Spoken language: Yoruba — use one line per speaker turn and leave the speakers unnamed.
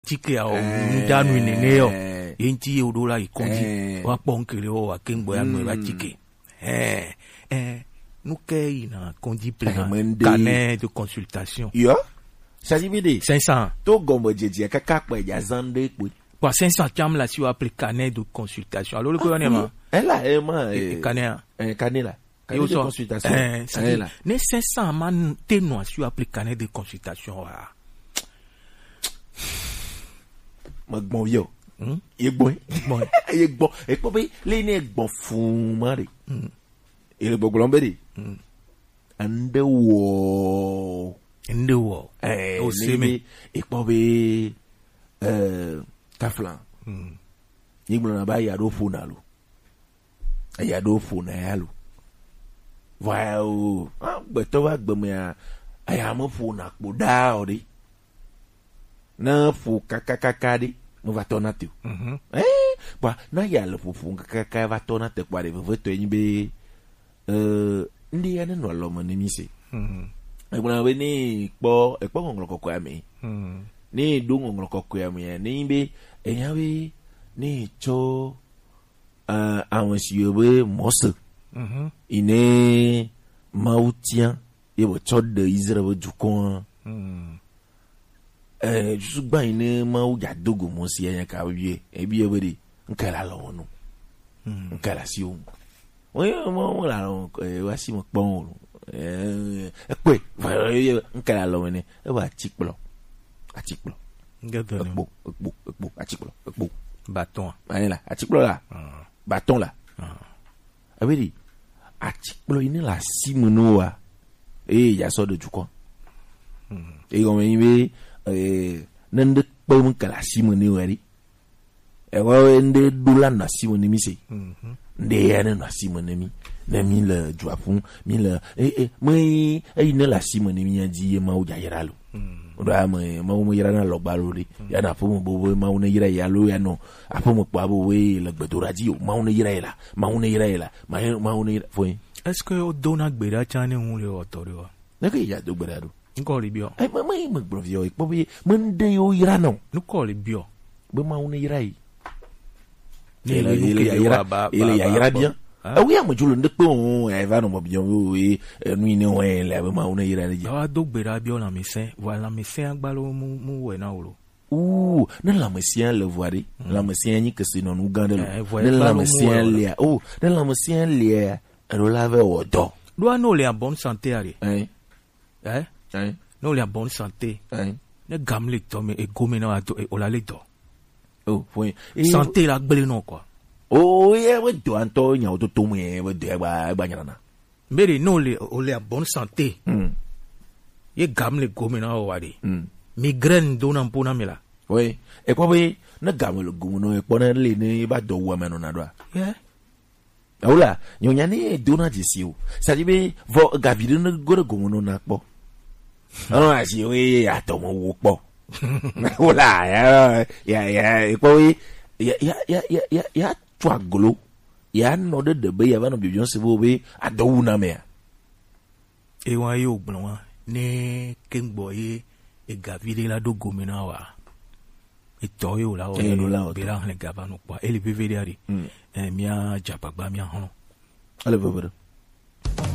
tike a ndanu neneo yenti odola ikondi wa ponkele o akengbo ya ngwe ba tike nous ina kondi plein canet de consultation
yo ça dit bien
500
to gombo jeje kaka pe ya zande pe
quoi 500 cham là si on appelle canet de consultation alors le gouvernement canet
là canet de consultation
ne 500 man tenoi si on appelle canet de consultation
bon vieux bon et pour les ne bon fou mari et le boglombe ndewo oseme et pour taflan yiglo na ba ya do funalu ya do funalu wow beto wa gbem ya aya mo funa poda ori na fu kakakaka di mo va tonatu ba na ya le fu kakaka va tonatu kwa de veto yin be ndi ya no lo mo ni mi se ebona we ni po ngolo kokwa mi ni du ngolo kokwa mi ni be eyan we ni cho àwọn si obe mose ine mautien e bo cho de Israël du kon juste ba ine mau ya dogo mo si eyan ka wie e bi e we nkala lo no nkala si o mo la wa si mo pon pe nkala lo ni e wa tikplo Akiplo.
Bâton.
Là, Akiplo là. Bâton là. Avait dit, Akiplo il est là, Simonoa. Et il y a ça de tout quoi. Et comme il est, n'ende pas mon cas la Simonoa. Et ouais, n'ende doula na Simonemi c'est. N'ende na Simonemi. N'emi le Japon, mi le, moi, il ne la Simonemi a dit, ma ou yayalo. Ora ma yira na lobalori ya na fomo bobo ma una yira ya lo ya no afomo kwabo we le gbedoraji o ma una yira ela ma una yira foi
est-ce que o dona gbera chane un le otori wa
na ke ya do gbera do
nko ri bio
ma brovio ipo bi mende yo yira no
nko ri bio
be ma una yira yi
ele ya
yira bien oui à mojulo ndekpe on eva no mobion oui nu ni on le ma una yira le
ya do gbera bio la médecin voilà médecin agbalo mu we na olo
na la médecin le voir la médecin ni que c'est non Uganda le la médecin le na la médecin le ro lave odo
do no le en bonne santé ari no le en bonne santé ne gamle to me e gomena ato e ola le to
foi
santé la gbele no quoi
yeah, we do anto nya to to me we de ba nyana.
Mbere no le en bonne santé. Ye gamle gomena o wadi. Migraine do na mpona mela.
Oui. E kwa we na gamle gomono e pona le ne ba do wa meno na do.
Yeah.
Ola, nyonya ne do na jisi o. Sa di be vo gavide na go gomono na po. Asi we ya to mo wo po. Ola, ya e kwa we ya twaglo ya no de be ya ba no bibion se bo be adowu na me
e wa yo gbon ne kengbo ye e gavide la do gomena wa e to yo la o be la ne gaba no pa ele be ve ari mia japagba mia hono
ale be